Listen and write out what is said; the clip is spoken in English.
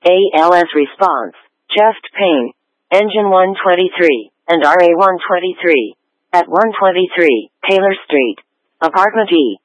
ALS response, chest pain, engine 123, and RA 123. At 123, Taylor Street. Apartment E.